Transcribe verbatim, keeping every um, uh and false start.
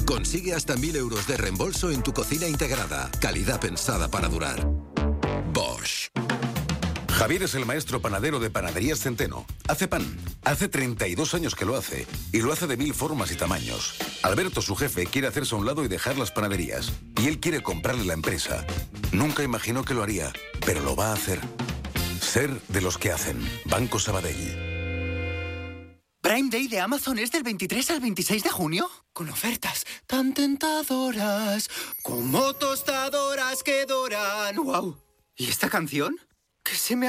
Consigue hasta mil euros de reembolso en tu cocina integrada. Calidad pensada para durar. Bosch. Javier es el maestro panadero de Panaderías Centeno. Hace pan. Hace treinta y dos años que lo hace. Y lo hace de mil formas y tamaños. Alberto, su jefe, quiere hacerse a un lado y dejar las panaderías. Y él quiere comprarle la empresa. Nunca imaginó que lo haría, pero lo va a hacer. Ser de los que hacen. Banco Sabadell. ¿Prime Day de Amazon es del veintitrés al veintiséis de junio? Con ofertas tan tentadoras, como tostadoras que doran. ¡Wow! ¿Y esta canción? Que se me